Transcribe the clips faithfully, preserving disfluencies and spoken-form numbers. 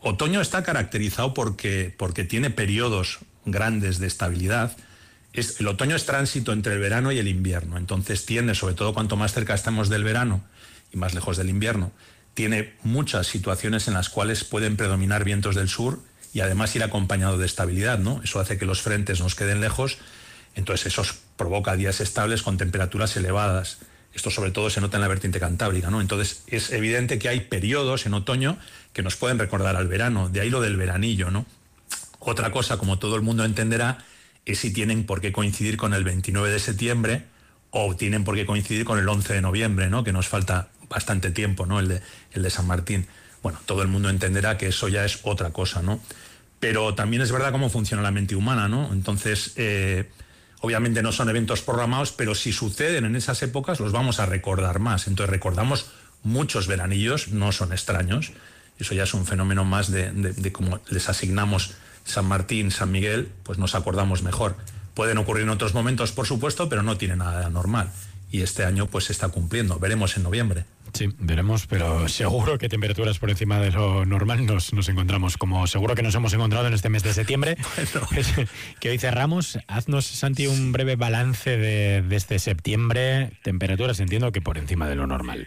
otoño está caracterizado porque, porque tiene periodos grandes de estabilidad. Es, el otoño es tránsito entre el verano y el invierno, entonces tiene, sobre todo cuanto más cerca estamos del verano y más lejos del invierno, tiene muchas situaciones en las cuales pueden predominar vientos del sur y además ir acompañado de estabilidad, ¿no? Eso hace que los frentes nos queden lejos, entonces eso provoca días estables con temperaturas elevadas. Esto sobre todo se nota en la vertiente cantábrica, ¿no? Entonces es evidente que hay periodos en otoño que nos pueden recordar al verano, de ahí lo del veranillo, ¿no? Otra cosa, como todo el mundo entenderá, es si tienen por qué coincidir con el veintinueve de septiembre o tienen por qué coincidir con el once de noviembre, ¿no? Que nos falta bastante tiempo, ¿no? El de, el de San Martín. Bueno, todo el mundo entenderá que eso ya es otra cosa, ¿no? Pero también es verdad cómo funciona la mente humana, ¿no? Entonces, eh, obviamente no son eventos programados, pero si suceden en esas épocas los vamos a recordar más. Entonces recordamos muchos veranillos, no son extraños. Eso ya es un fenómeno más de, de, de cómo les asignamos San Martín, San Miguel, pues nos acordamos mejor. Pueden ocurrir en otros momentos, por supuesto, pero no tiene nada de anormal. Y este año pues se está cumpliendo. Veremos en noviembre. Sí, veremos, pero seguro que temperaturas por encima de lo normal nos, nos encontramos, como seguro que nos hemos encontrado en este mes de septiembre. Bueno. Que hoy cerramos. Haznos, Santi, un breve balance de, de este septiembre. Temperaturas, entiendo que por encima de lo normal.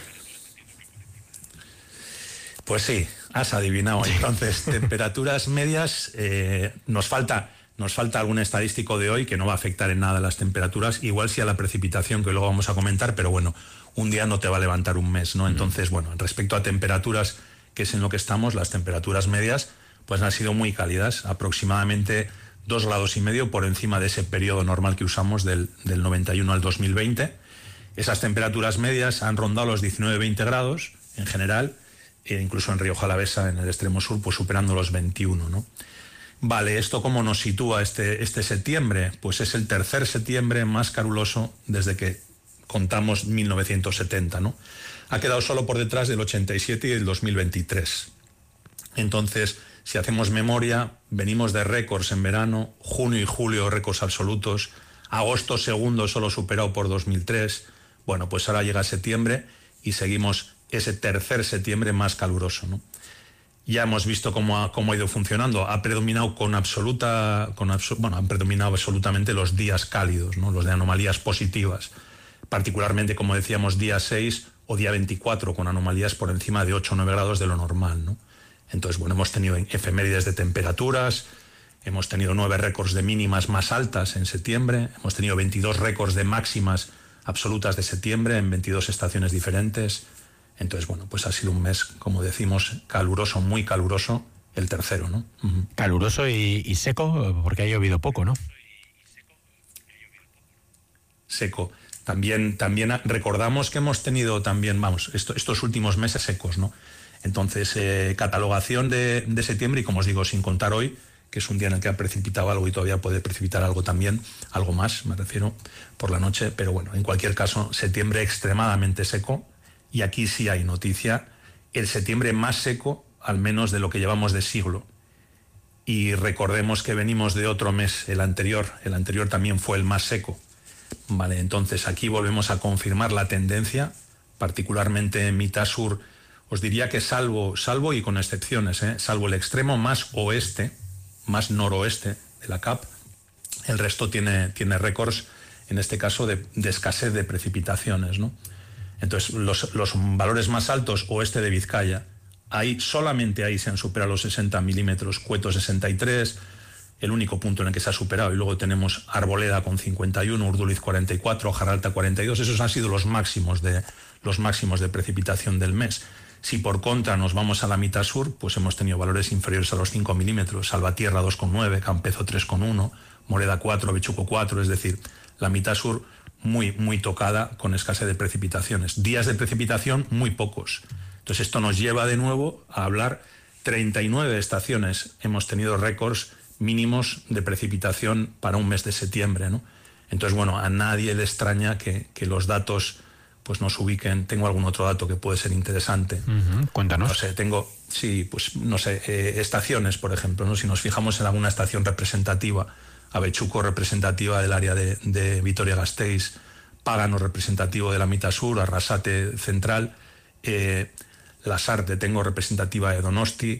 Pues sí, has adivinado. Entonces, temperaturas medias, eh, nos falta... Nos falta algún estadístico de hoy que no va a afectar en nada a las temperaturas, igual sí a la precipitación, que luego vamos a comentar, pero bueno, un día no te va a levantar un mes, ¿no? Entonces, bueno, respecto a temperaturas, que es en lo que estamos, las temperaturas medias, pues han sido muy cálidas, aproximadamente dos grados y medio por encima de ese periodo normal que usamos del, del noventa y uno al dos mil veinte. Esas temperaturas medias han rondado los diecinueve a veinte grados en general, e incluso en Rioja Alavesa, en el extremo sur, pues superando los veintiuno, ¿no? Vale, ¿esto cómo nos sitúa este, este septiembre? Pues es el tercer septiembre más caluroso desde que contamos mil novecientos setenta, ¿no? Ha quedado solo por detrás del ochenta y siete y del dos mil veintitrés. Entonces, si hacemos memoria, venimos de récords en verano, junio y julio récords absolutos, agosto segundo solo superado por dos mil tres. Bueno, pues ahora llega septiembre y seguimos ese tercer septiembre más caluroso, ¿no? Ya hemos visto cómo ha, cómo ha ido funcionando. Ha predominado con absoluta, con abso, bueno, han predominado absolutamente los días cálidos, ¿no? Los de anomalías positivas. Particularmente, como decíamos, día seis o día veinticuatro, con anomalías por encima de ocho o nueve grados de lo normal, ¿no? Entonces, bueno, hemos tenido efemérides de temperaturas, hemos tenido nueve récords de mínimas más altas en septiembre, hemos tenido veintidós récords de máximas absolutas de septiembre en veintidós estaciones diferentes. Entonces, bueno, pues ha sido un mes, como decimos, caluroso, muy caluroso, el tercero, ¿no? Uh-huh. Caluroso y, y seco, porque ha llovido poco, ¿no? Seco. También, también recordamos que hemos tenido también, vamos, esto, estos últimos meses secos, ¿no? Entonces, eh, catalogación de, de septiembre, y como os digo, sin contar hoy, que es un día en el que ha precipitado algo y todavía puede precipitar algo también, algo más, me refiero, por la noche, pero bueno, en cualquier caso, septiembre extremadamente seco. Y aquí sí hay noticia, el septiembre más seco, al menos de lo que llevamos de siglo. Y recordemos que venimos de otro mes, el anterior, el anterior también fue el más seco. Vale, entonces aquí volvemos a confirmar la tendencia, particularmente en mitad sur. Os diría que salvo, salvo y con excepciones, ¿eh? salvo el extremo más oeste, más noroeste de la C A P, el resto tiene, tiene récords, en este caso, de, de escasez de precipitaciones, ¿no? Entonces, los, los valores más altos, oeste de Vizcaya, ahí, solamente ahí se han superado los sesenta milímetros, Cueto sesenta y tres, el único punto en el que se ha superado, y luego tenemos Arboleda con cincuenta y uno, Urduliz cuarenta y cuatro, Jaralta cuarenta y dos, esos han sido los máximos de, los máximos de precipitación del mes. Si por contra nos vamos a la mitad sur, pues hemos tenido valores inferiores a los cinco milímetros, Salvatierra dos coma nueve, Campezo tres coma uno, Moreda cuatro, Bechuco cuatro, es decir, la mitad sur muy, muy tocada con escasez de precipitaciones. Días de precipitación muy pocos. Entonces esto nos lleva de nuevo a hablar, treinta y nueve estaciones hemos tenido récords mínimos de precipitación para un mes de septiembre, ¿no? Entonces, bueno, a nadie le extraña que, que los datos pues nos ubiquen. Tengo algún otro dato que puede ser interesante. Uh-huh. Cuéntanos. No sé, tengo, sí, pues no sé, eh, estaciones, por ejemplo, ¿no? Si nos fijamos en alguna estación representativa, Avechuco representativa del área de, de Vitoria-Gasteiz, Págano representativo de la mitad sur, Arrasate central, eh, Lasarte tengo representativa de Donosti,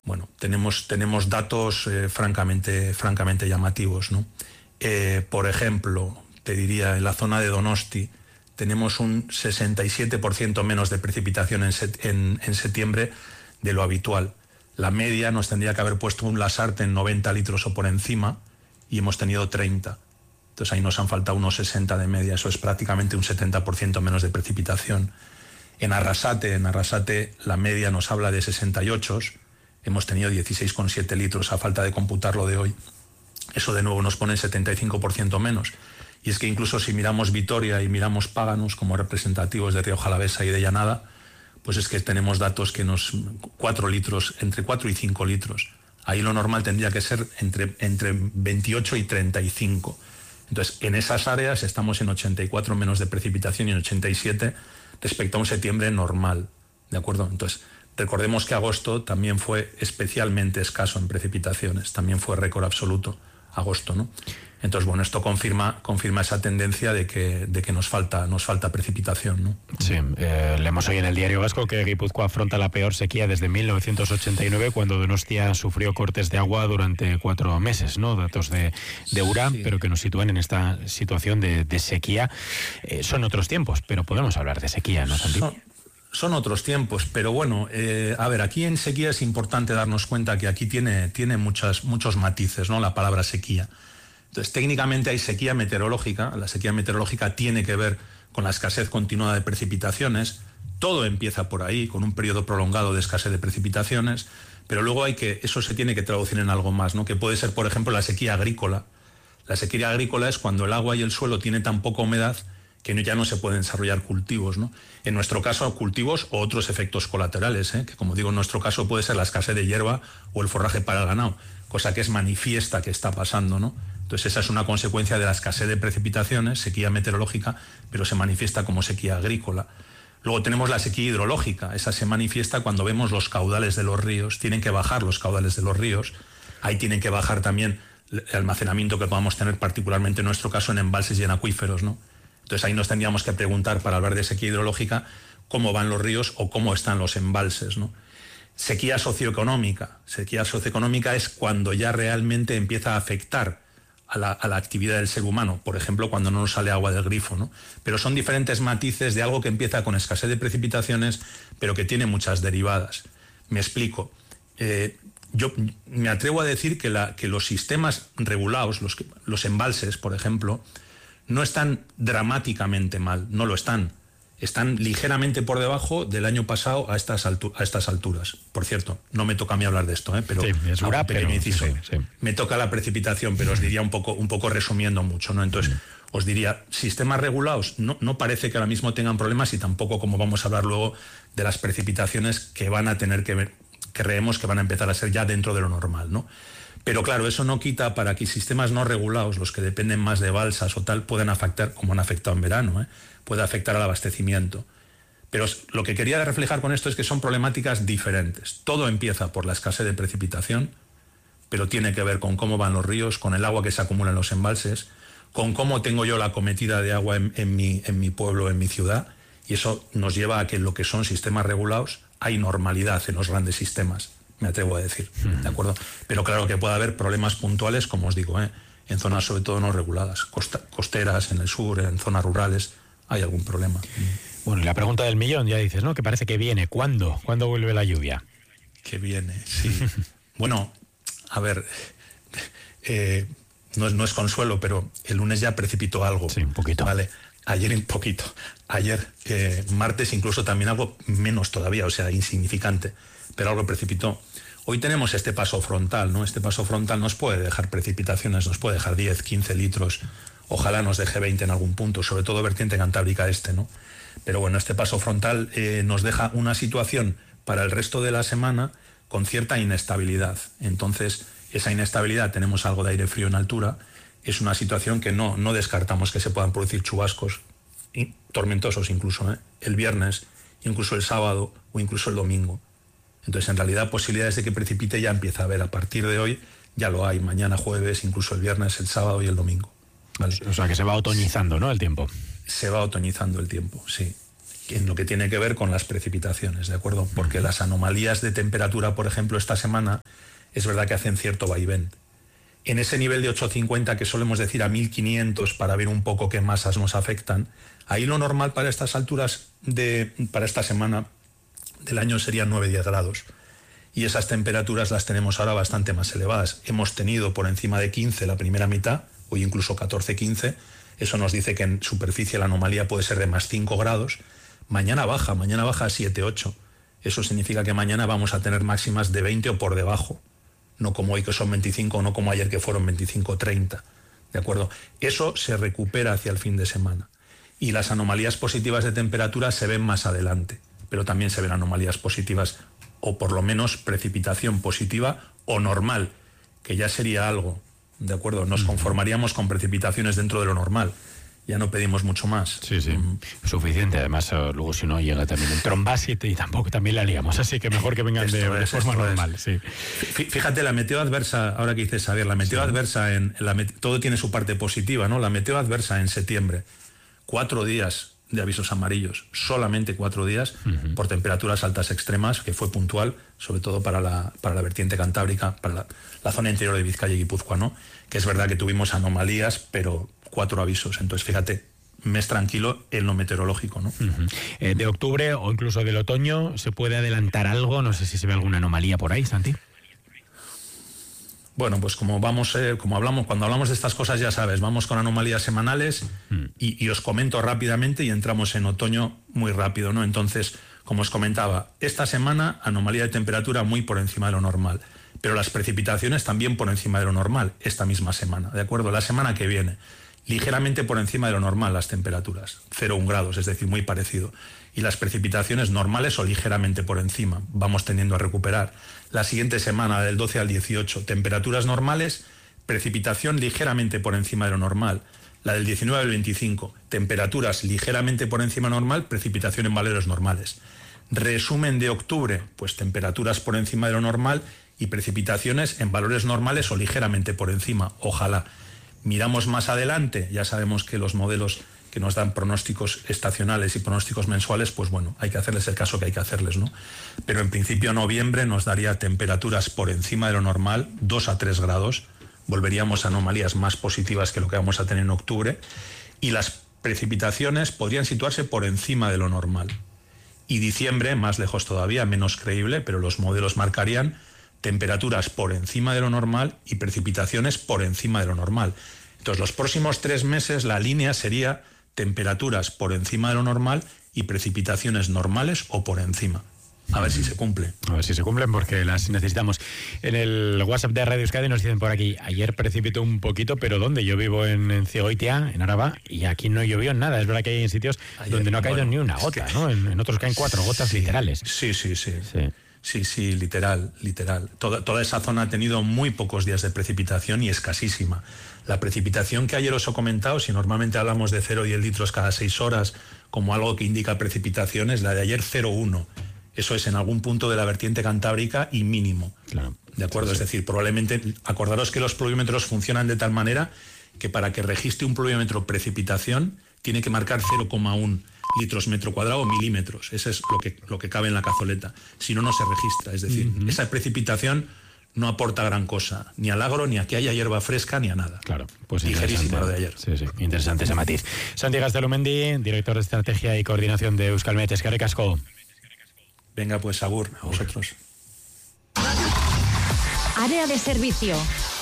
bueno, tenemos, tenemos datos eh, francamente, francamente llamativos, ¿no? Eh, por ejemplo, te diría, en la zona de Donosti tenemos un sesenta y siete por ciento menos de precipitación en, set, en, en septiembre de lo habitual. La media nos tendría que haber puesto un Lasarte en noventa litros o por encima y hemos tenido treinta. Entonces ahí nos han faltado unos sesenta de media, eso es prácticamente un setenta por ciento menos de precipitación. En Arrasate, en Arrasate la media nos habla de sesenta y ocho, hemos tenido dieciséis coma siete litros a falta de computarlo de hoy. Eso de nuevo nos pone el setenta y cinco por ciento menos. Y es que incluso si miramos Vitoria y miramos Páganos como representativos de Rioja Alavesa y de Llanada, pues es que tenemos datos que nos... cuatro litros, entre cuatro y cinco litros. Ahí lo normal tendría que ser entre, entre veintiocho y treinta y cinco. Entonces, en esas áreas estamos en ochenta y cuatro menos de precipitación y en ochenta y siete respecto a un septiembre normal, ¿de acuerdo? Entonces, recordemos que agosto también fue especialmente escaso en precipitaciones, también fue récord absoluto agosto, ¿no? Entonces, bueno, esto confirma, confirma esa tendencia de que, de que nos falta, nos falta precipitación, ¿no? Sí, eh, leemos hoy en el Diario Vasco que Guipúzcoa afronta la peor sequía desde mil novecientos ochenta y nueve, cuando Donostia sufrió cortes de agua durante cuatro meses, ¿no? Datos de, de URA, sí, pero que nos sitúan en esta situación de, de sequía. Eh, son otros tiempos, pero podemos hablar de sequía, ¿no, Santi? Son, son otros tiempos, pero bueno, eh, a ver, aquí en sequía es importante darnos cuenta que aquí tiene, tiene muchas, muchos matices, ¿no? La palabra sequía. Entonces, técnicamente hay sequía meteorológica. La sequía meteorológica tiene que ver con la escasez continua de precipitaciones. Todo empieza por ahí, con un periodo prolongado de escasez de precipitaciones, pero luego hay que, eso se tiene que traducir en algo más, ¿no? Que puede ser, por ejemplo, la sequía agrícola. La sequía agrícola es cuando el agua y el suelo tienen tan poca humedad que ya no se pueden desarrollar cultivos, ¿no? En nuestro caso, cultivos o otros efectos colaterales, ¿eh? Que como digo, en nuestro caso puede ser la escasez de hierba o el forraje para el ganado, cosa que es manifiesta que está pasando, ¿no? Entonces esa es una consecuencia de la escasez de precipitaciones, sequía meteorológica, pero se manifiesta como sequía agrícola. Luego tenemos la sequía hidrológica, esa se manifiesta cuando vemos los caudales de los ríos, tienen que bajar los caudales de los ríos, ahí tienen que bajar también el almacenamiento que podamos tener, particularmente en nuestro caso en embalses y en acuíferos, ¿no? Entonces ahí nos tendríamos que preguntar, para hablar de sequía hidrológica, cómo van los ríos o cómo están los embalses, ¿no? Sequía socioeconómica. Sequía socioeconómica es cuando ya realmente empieza a afectar a la, a la actividad del ser humano, por ejemplo, cuando no nos sale agua del grifo, ¿no? Pero son diferentes matices de algo que empieza con escasez de precipitaciones, pero que tiene muchas derivadas. Me explico. Eh, yo me atrevo a decir que, la, que los sistemas regulados, los, los embalses, por ejemplo, no están dramáticamente mal, no lo están. Están ligeramente por debajo del año pasado a estas, altu a estas alturas. Por cierto, no me toca a mí hablar de esto, ¿eh? Pero, sí, es un pequeño inciso. Sí, sí. Me toca la precipitación, pero os diría un poco, un poco resumiendo mucho, ¿no? Entonces, os diría, sistemas regulados no, no parece que ahora mismo tengan problemas, y tampoco, como vamos a hablar luego, de las precipitaciones que van a tener que ver, que creemos que van a empezar a ser ya dentro de lo normal, ¿no? Pero claro, eso no quita para que sistemas no regulados, los que dependen más de balsas o tal, puedan afectar, como han afectado en verano, ¿eh? Puede afectar al abastecimiento. Pero lo que quería reflejar con esto es que son problemáticas diferentes. Todo empieza por la escasez de precipitación, pero tiene que ver con cómo van los ríos, con el agua que se acumula en los embalses, con cómo tengo yo la acometida de agua en, en, mi, en mi pueblo, en mi ciudad, y eso nos lleva a que en lo que son sistemas regulados hay normalidad en los grandes sistemas, me atrevo a decir, ¿de acuerdo? Pero claro que puede haber problemas puntuales, como os digo, ¿eh? En zonas sobre todo no reguladas, costa, costeras, en el sur, en zonas rurales, hay algún problema. Bueno, y la pregunta del millón, ya dices, ¿no? Que parece que viene. ¿Cuándo? ¿Cuándo vuelve la lluvia? Que viene, sí. Bueno, a ver, eh, no, no es consuelo, pero el lunes ya precipitó algo. Sí, un poquito. Vale, ayer un poquito. Ayer, eh, martes incluso también algo menos todavía, o sea, insignificante, pero algo precipitó. Hoy tenemos este paso frontal, ¿no? Este paso frontal nos puede dejar precipitaciones, nos puede dejar diez, quince litros. Ojalá nos deje veinte en algún punto, sobre todo vertiente cantábrica este, ¿no? Pero bueno, este paso frontal eh, nos deja una situación para el resto de la semana con cierta inestabilidad. Entonces, esa inestabilidad, tenemos algo de aire frío en altura, es una situación que no, no descartamos que se puedan producir chubascos y tormentosos incluso, ¿eh? El viernes, incluso el sábado o incluso el domingo. Entonces, en realidad, posibilidades de que precipite ya empieza a haber. A partir de hoy ya lo hay, mañana jueves, incluso el viernes, el sábado y el domingo. ¿Vale? O sea, que se va otoñizando, ¿no? El tiempo. Se va otoñizando el tiempo, sí. en lo que tiene que ver con las precipitaciones, ¿de acuerdo? Porque las anomalías de temperatura, por ejemplo, esta semana, es verdad que hacen cierto vaivén. En ese nivel de ocho cincuenta que solemos decir a mil quinientos para ver un poco qué masas nos afectan, ahí lo normal para estas alturas, de, para esta semana del año serían nueve a diez grados. Y esas temperaturas las tenemos ahora bastante más elevadas. Hemos tenido por encima de quince la primera mitad, o incluso catorce quince. Eso nos dice que en superficie la anomalía puede ser de más cinco grados. Mañana baja, mañana baja a siete ocho. Eso significa que mañana vamos a tener máximas de veinte o por debajo. No como hoy que son veinticinco, o no como ayer que fueron veinticinco treinta. ¿De acuerdo? Eso se recupera hacia el fin de semana. Y las anomalías positivas de temperatura se ven más adelante. Pero también se ven anomalías positivas, o por lo menos precipitación positiva o normal, que ya sería algo, ¿de acuerdo? Nos conformaríamos con precipitaciones dentro de lo normal. Ya no pedimos mucho más. Sí, sí, mm. suficiente. Además, luego si no llega también el trombásito y tampoco también la liamos. Así que mejor que vengan de, de forma normal. Sí. Fíjate, la meteo adversa, ahora que dices, Xavier, la meteo sí. adversa, en, en la, todo tiene su parte positiva, ¿no? La meteo adversa en septiembre, cuatro días de avisos amarillos, solamente cuatro días, uh-huh. por temperaturas altas extremas, que fue puntual, sobre todo para la, para la vertiente cantábrica, para la, la zona interior de Vizcaya y Guipúzcoa, ¿no? Que es verdad que tuvimos anomalías, pero cuatro avisos. Entonces, fíjate, mes tranquilo en lo meteorológico, ¿no? Uh-huh. eh, de octubre o incluso del otoño, ¿se puede adelantar algo? No sé si se ve alguna anomalía por ahí, Santi. Bueno, pues como vamos, eh, como hablamos, cuando hablamos de estas cosas, ya sabes, vamos con anomalías semanales mm. y, y os comento rápidamente y entramos en otoño muy rápido, ¿no? Entonces, como os comentaba, esta semana anomalía de temperatura muy por encima de lo normal, pero las precipitaciones también por encima de lo normal esta misma semana, ¿de acuerdo? La semana que viene, ligeramente por encima de lo normal las temperaturas, cero coma uno grados, es decir, muy parecido. Y las precipitaciones normales o ligeramente por encima, vamos tendiendo a recuperar. La siguiente semana, del doce al dieciocho, temperaturas normales, precipitación ligeramente por encima de lo normal. La del diecinueve al veinticinco, temperaturas ligeramente por encima normal, precipitación en valores normales. Resumen de octubre, pues temperaturas por encima de lo normal y precipitaciones en valores normales o ligeramente por encima, ojalá. Miramos más adelante, ya sabemos que los modelos que nos dan pronósticos estacionales y pronósticos mensuales, pues bueno, hay que hacerles el caso que hay que hacerles, ¿no? Pero en principio noviembre nos daría temperaturas por encima de lo normal, dos a tres grados, volveríamos a anomalías más positivas que lo que vamos a tener en octubre, y las precipitaciones podrían situarse por encima de lo normal. Y diciembre, más lejos todavía, menos creíble, pero los modelos marcarían temperaturas por encima de lo normal y precipitaciones por encima de lo normal. Entonces, los próximos tres meses la línea sería temperaturas por encima de lo normal y precipitaciones normales o por encima. A ver si se cumple. A ver si se cumplen, porque las necesitamos. En el WhatsApp de Radio Euskadi nos dicen por aquí, ayer precipitó un poquito, pero ¿dóde? Yo vivo en, en Ciegoitia, en Araba, y aquí no llovió nada. Es verdad que hay en sitios ayer, donde no ha caído bueno, ni una gota, es que... ¿no? En, en otros caen cuatro gotas sí, literales. Sí, sí, sí. Sí. Sí, sí, literal, literal. Toda, toda esa zona ha tenido muy pocos días de precipitación y escasísima. La precipitación que ayer os he comentado, si normalmente hablamos de cero coma diez litros cada seis horas como algo que indica precipitaciones, la de ayer cero coma uno. Eso es en algún punto de la vertiente cantábrica y mínimo. Claro. ¿De acuerdo? Sí, sí. Es decir, probablemente, acordaros que los pluviómetros funcionan de tal manera que para que registre un pluviómetro precipitación tiene que marcar cero coma uno litros metro cuadrado o milímetros. Eso es lo que, lo que cabe en la cazoleta. Si no, no se registra. Es decir, uh-huh. esa precipitación no aporta gran cosa, ni al agro, ni a que haya hierba fresca, ni a nada. Claro, pues ligerísimo lo de ayer. Sí, sí, interesante ese matiz. Santi Gaztelumendi, director de Estrategia y Coordinación de Euskalmet. Eskerrik asko. Venga, pues agur, a vosotros. Área de servicio.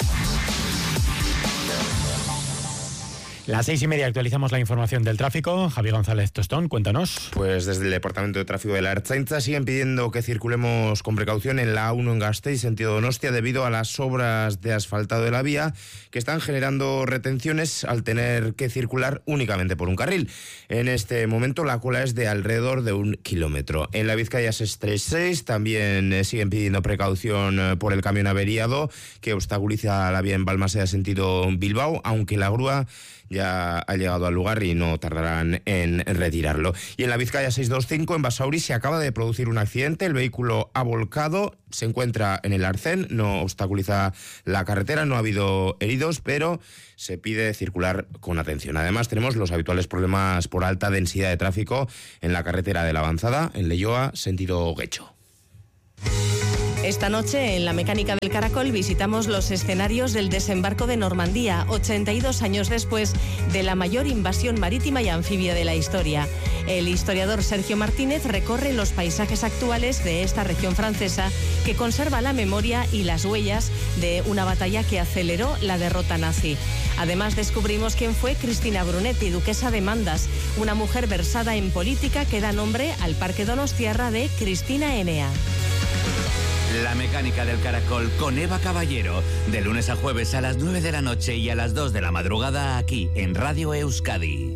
Las seis y media actualizamos la información del tráfico. Javi González Tostón, cuéntanos. Pues desde el Departamento de Tráfico de la Ertzaintza siguen pidiendo que circulemos con precaución en la A uno en Gasteiz, sentido Donostia, debido a las obras de asfaltado de la vía que están generando retenciones al tener que circular únicamente por un carril. En este momento la cola es de alrededor de un kilómetro. En la Vizcaya seiscientos treinta y seis también siguen pidiendo precaución por el camión averiado que obstaculiza la vía en Balmaseda, sentido Bilbao, aunque la grúa ya ya ha llegado al lugar y no tardarán en retirarlo. Y en la Vizcaya seiscientos veinticinco, en Basauri, se acaba de producir un accidente. El vehículo ha volcado, se encuentra en el arcén, no obstaculiza la carretera, no ha habido heridos, pero se pide circular con atención. Además, tenemos los habituales problemas por alta densidad de tráfico en la carretera de la Avanzada, en Leioa, sentido Guecho. Esta noche, en la Mecánica del Caracol, visitamos los escenarios del desembarco de Normandía, ochenta y dos años después de la mayor invasión marítima y anfibia de la historia. El historiador Sergio Martínez recorre los paisajes actuales de esta región francesa, que conserva la memoria y las huellas de una batalla que aceleró la derrota nazi. Además, descubrimos quién fue Cristina Brunetti, duquesa de Mandas, una mujer versada en política que da nombre al Parque Donostiarra de Cristina Enea. La Mecánica del Caracol con Eva Caballero, de lunes a jueves a las nueve de la noche y a las dos de la madrugada, aquí en Radio Euskadi.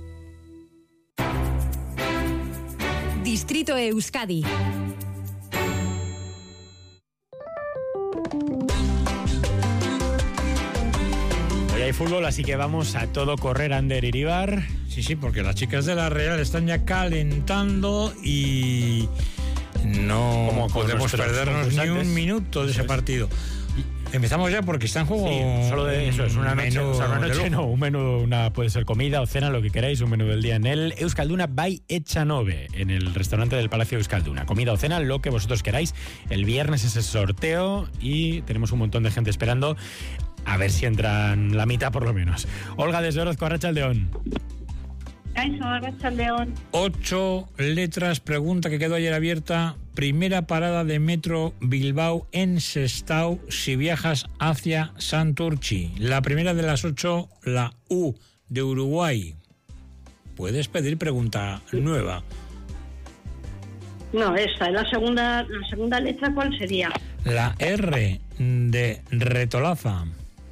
Distrito Euskadi. Hoy hay fútbol, así que vamos a todo correr, Ander Iribar. Sí, sí, porque las chicas de la Real están ya calentando y no podemos perdernos ni un minuto de ese partido. Empezamos ya porque está en juego. Sí, solo de eso, es una noche, o sea, una noche no, un menú, una puede ser comida o cena, lo que queráis, un menú del día en el Euskalduna by Echanove, en el restaurante del Palacio Euskalduna. Comida o cena, lo que vosotros queráis. El viernes es el sorteo y tenemos un montón de gente esperando. A ver si entran la mitad por lo menos. Olga desde Orozco, Arratsaldeon. Ocho letras, pregunta que quedó ayer abierta. Primera parada de metro Bilbao en Sestao si viajas hacia Santurtzi. La primera de las ocho, la U de Uruguay. Puedes pedir pregunta nueva. No, esta. La segunda, la segunda letra, ¿cuál sería? La R de Retolaza.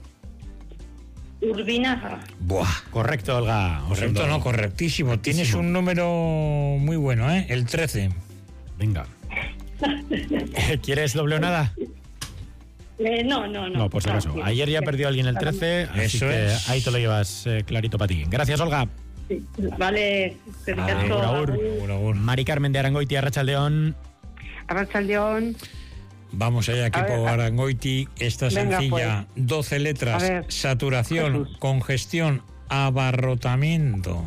Urbinaza. Buah. Correcto, Olga. Correcto, no, correctísimo. Tienes un número muy bueno, ¿eh? El trece. Venga. ¿Quieres doble o nada? Eh, no, no, no. No, por si acaso. No, Ayer ya perdió alguien el trece, así Eso que es. ahí te lo llevas eh, clarito para ti. Gracias, Olga. Sí. Vale. Agur, agur. Agur, agur. Mari Carmen de Arangoiti, Arratsaldeon. Arratsaldeon. Vamos allá, equipo A ver, a- Arangoiti. Esta Venga, sencilla, doce letras, A ver, saturación, Jesús. congestión, abarrotamiento.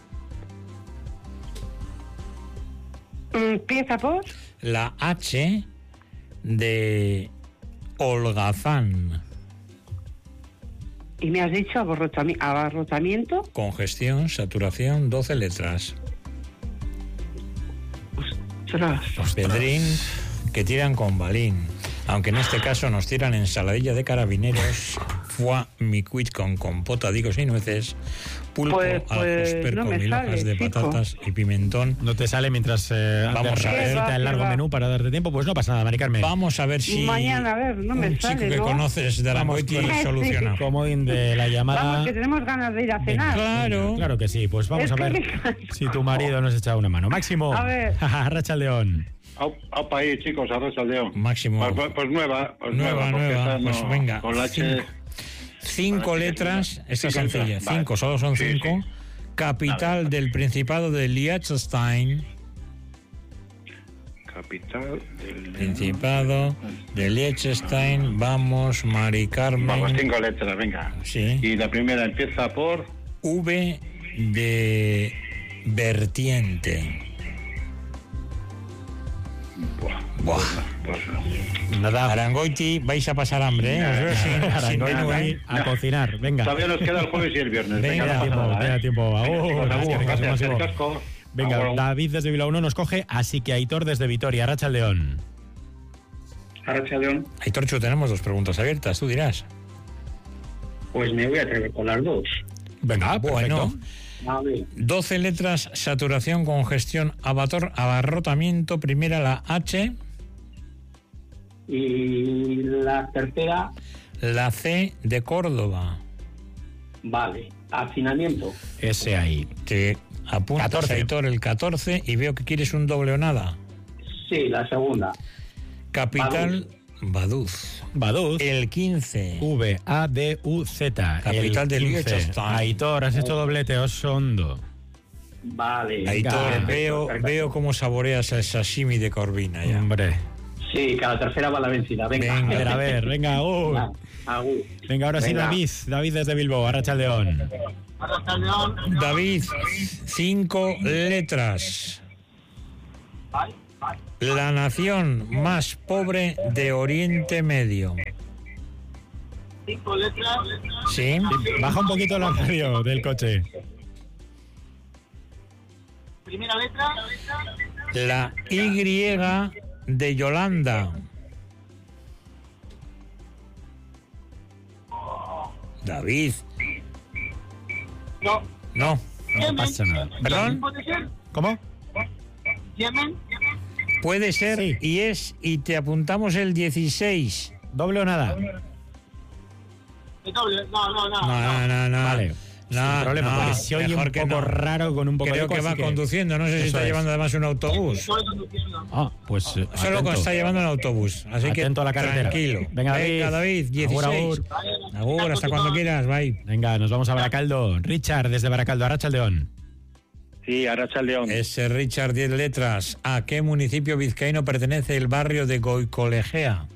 Empieza por La H de holgazán, y me has dicho abarrotami- abarrotamiento. congestión, saturación, doce letras. Ostras. Pedrín, que tiran con balín. Aunque en este caso nos tiran ensaladilla de carabineros, foie micuit con compota de higos y nueces, pulpo, Pues- pues, ajos, perco, no me mil hojas sale, de chico. patatas y pimentón. No te sale mientras eh, Vamos Ander a ver. recita el largo ¿Qué va? menú para darte tiempo. Pues no pasa nada, Mari Carmen. Vamos a ver si Mañana, a ver, no me un sale, chico que ¿no? conoces de Arangoiti Vamos con- soluciona. Comodín de la llamada. Vamos, que tenemos ganas de ir a cenar. Claro. Claro que sí, pues vamos Es a que ver me- si tu marido nos echa una mano. Máximo. A ver. Arratsaldeon. Opa ahí, chicos, Arratsaldeon. Máximo. Pues, pues- pues nueva, pues Nueva, nueva, porque nueva, esta no- pues venga. Con la H. Cinco, cinco Con la H letras, que- esta es cinco sencilla. letras, vale. Cinco, solo son Sí, cinco. sí. Capital Vale. del Principado de Liechtenstein. Capital del... Principado de Liechtenstein. Vamos, Mari Carmen. Vamos, cinco letras, venga. Sí. Y la primera empieza por... V de vertiente. Buah, Buah. pues no. Nada. Arangoiti, vais a pasar hambre, ¿eh? Os veo sin- sin Arangoiti, menú, ¿eh? a cocinar. Venga. Todavía nos queda el jueves y el viernes. Venga, Venga, Queda no pasa tiempo, nada, queda ¿eh? tiempo. Agur, Venga, gracias, agur, gracias, gracias, Máximo. el casco. Venga, Agur. David desde Bilbao no nos coge, así que Aitor desde Vitoria, Arratsaldeon. Arratsaldeon, Aitorchu, tenemos dos preguntas abiertas, tú dirás. pues me voy a atrever con las dos. Venga, Bueno, perfecto. A ver, doce letras, saturación, congestión, abator, abarrotamiento. Primera la H, y la tercera, la C de Córdoba. vale, hacinamiento. Ese ahí. Te apuntas, catorce. Aitor, el catorce y veo que quieres un doble o nada. Sí, la segunda. Capital Vaduz. Vaduz. El quince. V A D U Z. Capital el del quince. Liechtenstein. Aitor, has hecho doblete, Osondo. Vale. Aitor, Venga. veo, veo cómo saboreas el sashimi de Corvina ya. Hombre. Sí, cada tercera va la vencida. Venga. A ver, a ver, venga, uh. Venga, agur. Venga, ahora sí, Venga. David. David desde Bilbao, Arratsaldeon. David, cinco letras. La nación más pobre de Oriente Medio. Cinco letras. ¿Sí? Baja un poquito la radio del coche. Primera letra. La Y de Yolanda. David. No. No. No pasa nada. ¿Perdón? ¿Puede ser? ¿Cómo? Yemen. Puede ser Sí. y es, y te apuntamos el dieciséis. ¿Doble o nada? Doble. No, no, no. No, no, no. Vale. No, Sin problema, no, porque se oye mejor un que poco no. raro con un poco de Creo eco, que va así conduciendo, no sé si Eso está es. llevando además un autobús. Estoy conduciendo. Ah, pues eh, Solo atento. está llevando un autobús, así que Atento a la carretera. tranquilo. Venga, David. David, dieciséis. Agur, agur. Agur, hasta cuando quieras, bye. Venga, nos vamos a Baracaldo. Richard, desde Baracaldo, Arratsaldeon. Sí, Arratsaldeon. Ese Richard, diez letras. ¿A qué municipio vizcaíno pertenece el barrio de Goicolegea?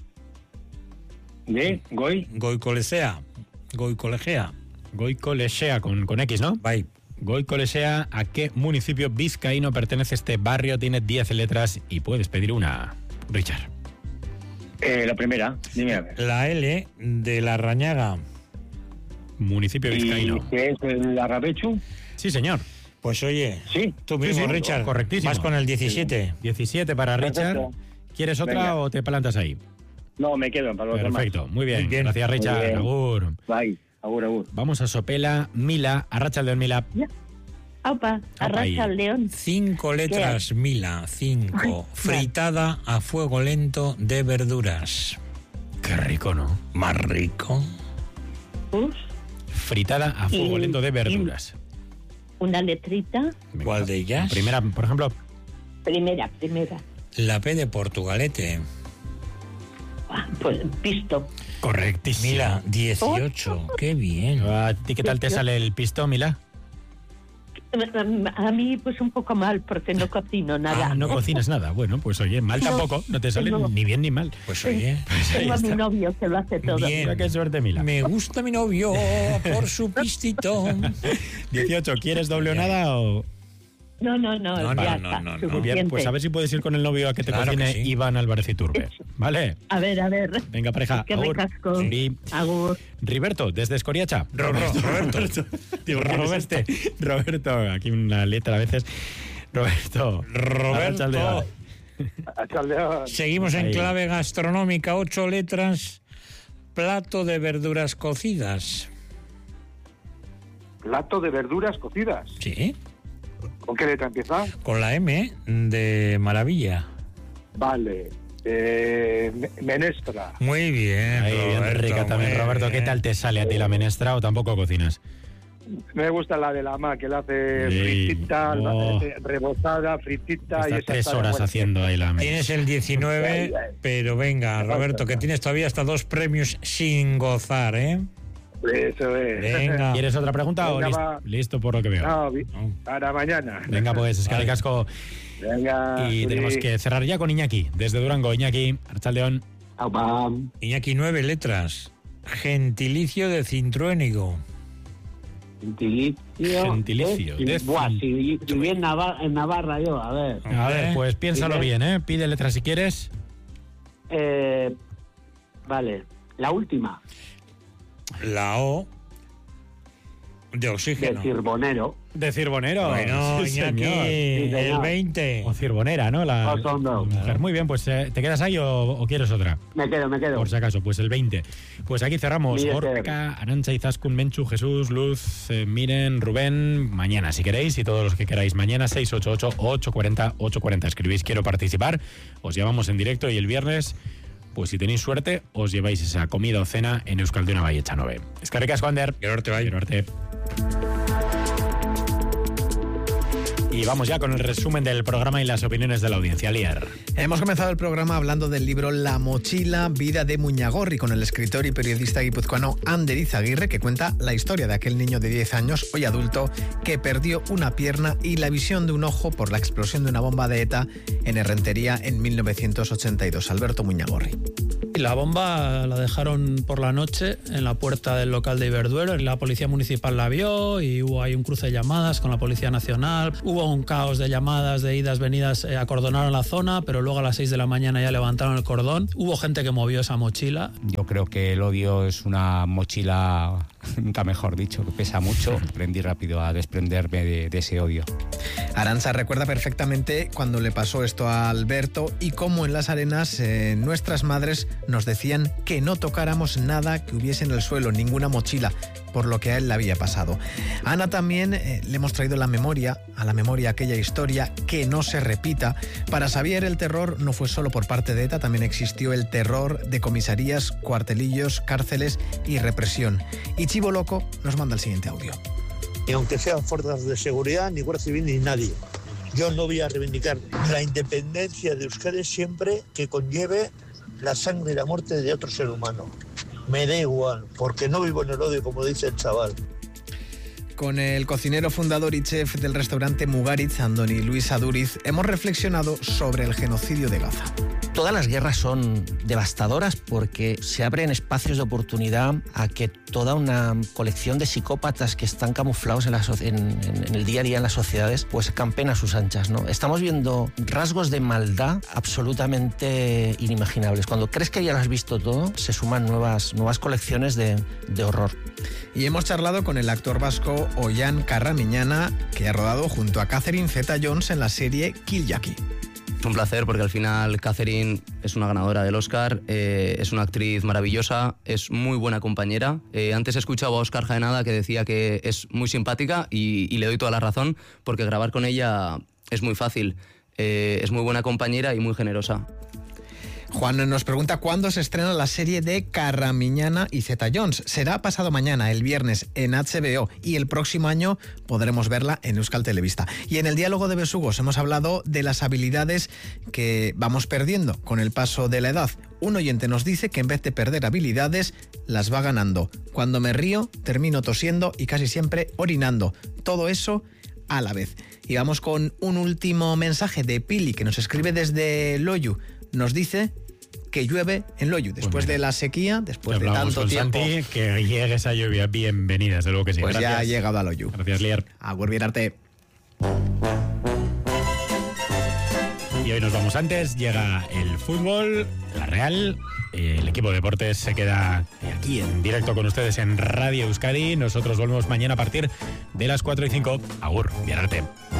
¿De? ¿Goy? Goicolesea. Goicolegea. Goicolesea con, con X, ¿no? Bye. Goicolesea, ¿a qué municipio vizcaíno pertenece este barrio? Tiene diez letras y puedes pedir una. Richard. Eh, la primera, dime a ver. La L de La Rañaga. Municipio ¿Y vizcaíno. qué es el Arrabechu? Sí, señor. Pues oye, Sí. tú mismo, Sí, sí, Richard. correctísimo. Vas con el diecisiete. diecisiete para Richard. Perfecto. ¿Quieres otra Venga. o te plantas ahí? No, me quedo para los demás. Perfecto, muy bien. Muy bien. Gracias, Muy Richard. bien. Agur. Bye. Agur, agur. Vamos a Sopela, Mila, Arratsaldeon, Mila. Aupa, Arratsaldeon. Cinco letras, Mila. Cinco. Fritada a fuego lento de verduras. Qué rico, ¿no? Más rico. Uf, Fritada a fuego Y- lento de verduras. una letrita. Venga. ¿Cuál de ellas? Primera, por ejemplo. Primera, primera. La P de Portugalete. Ah, pues pisto. Correctísimo. Mila, dieciocho. Qué bien. ¿A ti qué tal te sale el pisto, Mila? A mí pues un poco mal porque no cocino nada. Ah, no cocinas nada. Bueno, pues oye, mal No, tampoco. No te sale no. ni bien ni mal. Pues oye. Pues ahí Tengo a mi está. novio que lo hace todo. Bien. Mira qué suerte, Mila. Me gusta mi novio por su pistito. dieciocho, ¿quieres doble o nada o...? No, no, no, No, no, ya no, está. no, no. Suficiente. Bien, pues a ver si puedes ir con el novio a que te Claro cocine que sí. Iván Álvarez Iturbe. ¿Vale? A ver, a ver. Venga, pareja. Que agur. recasco. Sí. Agur. Riberto, desde Escoriacha. Ro- ro- Roberto. Digo, Roberto. Roberto, aquí una letra a veces. Roberto. Roberto. Arratsaldeon. Seguimos en Ahí. clave gastronómica. Ocho letras. Plato de verduras cocidas. Plato de verduras cocidas. Sí. ¿Con qué letra empieza? Con la M de maravilla. Vale. Eh, me- menestra. Muy bien. Ahí, bien Roberto, rica también. muy Roberto, ¿qué bien. tal te sale a ti la menestra o tampoco cocinas? Me gusta la de la ma, que la hace Sí. fritita, la- Oh. eh, rebozada, fritita. y Está esa tres está horas buena. haciendo ahí la menestra. Tienes el diecinueve, pero venga, Roberto, que tienes todavía hasta dos premios sin gozar, ¿eh? Eso es. Venga. ¿Quieres otra pregunta o Venga, listo, va. listo por lo que veo? No, vi- para mañana. Venga, pues es que Vale. le casco. Venga. Y Uri. tenemos que cerrar ya con Iñaki, desde Durango. Iñaki, Arratsaldeon. Aupa. Iñaki, nueve letras. Gentilicio de Cintruénigo. Gentilicio. Gentilicio, Eh, de Buah, cin- si viví en Navarra, en Navarra yo, a ver. A ver, pues piénsalo Dime. bien, ¿eh? Pide letra si quieres. Eh, vale, la última, La O de de oxígeno. Cirbonero. De Cirbonero. Bueno, Sí, Iñaki, señor. el señor. veinte. O Cirbonera, ¿no? La, Osondo. la mujer. Muy bien, pues eh, ¿te quedas ahí o, o quieres otra? Me quedo, me quedo. Por si acaso, pues el veinte. Pues aquí cerramos. Mire, Gorka, Arantxa, Izaskun, Menchu, Jesús, Luz, eh, Miren, Rubén. Mañana, si queréis, y todos los que queráis. Mañana, seis ocho ocho, ocho cuatro cero, ocho cuatro cero. Escribís, quiero participar. Os llamamos en directo y el viernes, pues si tenéis suerte, os lleváis esa comida o cena en Euskalduna Valle Echanove. Eskerrik asko, Ander. Gerarte, bai. Quiero arte. Y vamos ya con el resumen del programa y las opiniones de la audiencia. Lier. Hemos comenzado el programa hablando del libro La mochila, vida de Muñagorri, con el escritor y periodista guipuzcoano Ander Izaguirre, que cuenta la historia de aquel niño de diez años, hoy adulto, que perdió una pierna y la visión de un ojo por la explosión de una bomba de ETA en Errentería en mil novecientos ochenta y dos. Alberto Muñagorri. La bomba la dejaron por la noche en la puerta del local de Iberduero, y la policía municipal la vio y hubo ahí un cruce de llamadas con la Policía Nacional. Hubo un caos de llamadas, de idas, venidas, eh, acordonaron la zona, pero luego a las seis de la mañana ya levantaron el cordón. Hubo gente que movió esa mochila. Yo creo que el odio es una mochila, nunca mejor dicho, que pesa mucho. Aprendí rápido a desprenderme de, de ese odio. Arantxa recuerda perfectamente cuando le pasó esto a Alberto y cómo en las arenas eh, nuestras madres nos decían que no tocáramos nada que hubiese en el suelo, ninguna mochila, por lo que a él le había pasado. A Ana también eh, le hemos traído la memoria, a la memoria aquella historia, que no se repita. Para Xavier el terror no fue solo por parte de ETA, también existió el terror de comisarías, cuartelillos, cárceles y represión. Y Chivo Loco nos manda el siguiente audio. Y aunque sean fuerzas de seguridad, ni Guardia Civil ni nadie. Yo no voy a reivindicar la independencia de Euskadi siempre que conlleve la sangre y la muerte de otro ser humano. Me da igual, porque no vivo en el odio, como dice el chaval. Con el cocinero, fundador y chef del restaurante Mugaritz, Andoni Luis Aduriz, hemos reflexionado sobre el genocidio de Gaza. Todas las guerras son devastadoras porque se abren espacios de oportunidad a que toda una colección de psicópatas que están camuflados en, la so- en, en, en el día a día en las sociedades, pues campen a sus anchas, ¿no? Estamos viendo rasgos de maldad absolutamente inimaginables. Cuando crees que ya lo has visto todo, se suman nuevas, nuevas colecciones de, de horror. Y hemos charlado con el actor vasco Ollán Carramiñana, que ha rodado junto a Catherine Zeta-Jones en la serie Kill Jackie. Es un placer porque al final Catherine es una ganadora del Oscar, eh, es una actriz maravillosa, es muy buena compañera. Eh, antes he escuchado a Óscar Jaenada que decía que es muy simpática y, y le doy toda la razón porque grabar con ella es muy fácil. Eh, es muy buena compañera y muy generosa. Juan nos pregunta cuándo se estrena la serie de Carramiñana y Zeta-Jones. Será pasado mañana, el viernes, en H B O, y el próximo año podremos verla en Euskal Telebista. Y en el diálogo de Besugos hemos hablado de las habilidades que vamos perdiendo con el paso de la edad. Un oyente nos dice que en vez de perder habilidades, las va ganando. Cuando me río, termino tosiendo y casi siempre orinando. Todo eso a la vez. Y vamos con un último mensaje de Pili, que nos escribe desde Loiu. Nos dice que llueve en Loiu, después pues de la sequía, después de tanto con tiempo. Santi, que llegue esa lluvia, bienvenida, desde luego que sí. Pues Gracias. ya ha llegado a Loiu. Gracias, Lier. Agur Birarte. Y hoy nos vamos antes, llega el fútbol, la Real, el equipo de deportes se queda aquí en directo con ustedes en Radio Euskadi. Nosotros volvemos mañana a partir de las cuatro y cinco. Agur, Birarte.